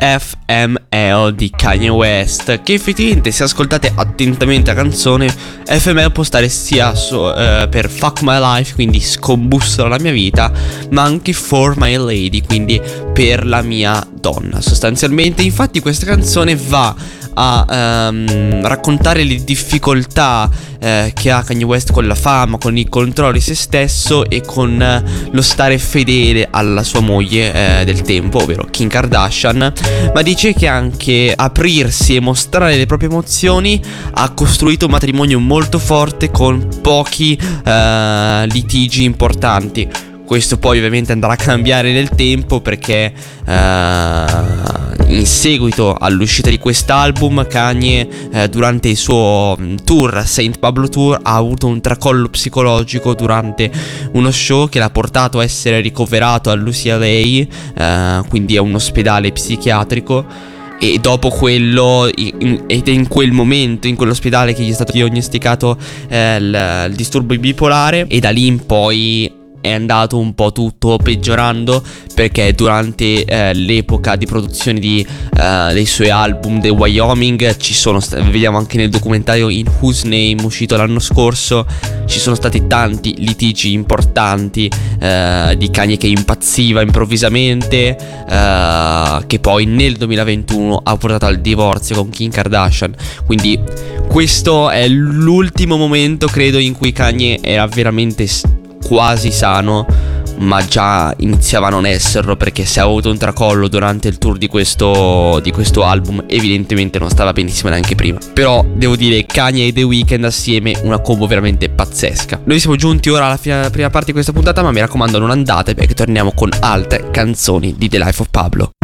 FML di Kanye West, che effettivamente, se ascoltate attentamente la canzone, FML può stare sia per Fuck My Life, quindi scombussola la mia vita, ma anche For My Lady, quindi per la mia donna sostanzialmente. Infatti questa canzone va a raccontare le difficoltà che ha Kanye West con la fama, con il controllo di se stesso e con lo stare fedele alla sua moglie del tempo, ovvero Kim Kardashian. Ma dice che anche aprirsi e mostrare le proprie emozioni ha costruito un matrimonio molto forte con pochi litigi importanti. Questo poi ovviamente andrà a cambiare nel tempo, perché in seguito all'uscita di quest'album Kanye durante il suo tour, Saint Pablo Tour, ha avuto un tracollo psicologico durante uno show che l'ha portato a essere ricoverato all'UCLA, quindi a un ospedale psichiatrico. E dopo quello, ed è in quel momento, in quell'ospedale, che gli è stato diagnosticato il disturbo bipolare, e da lì in poi è andato un po' tutto peggiorando, perché durante l'epoca di produzione dei suoi album, The Wyoming, vediamo anche nel documentario In Whose Name uscito l'anno scorso, ci sono stati tanti litigi importanti di Kanye che impazziva improvvisamente, che poi nel 2021 ha portato al divorzio con Kim Kardashian. Quindi questo è l'ultimo momento, credo, in cui Kanye era veramente quasi sano, ma già iniziava a non esserlo, perché se ha avuto un tracollo durante il tour di questo album, evidentemente non stava benissimo neanche prima. Però devo dire, Kanye e The Weeknd assieme, una combo veramente pazzesca. Noi siamo giunti ora alla prima parte di questa puntata, ma mi raccomando non andate, perché torniamo con altre canzoni di The Life of Pablo.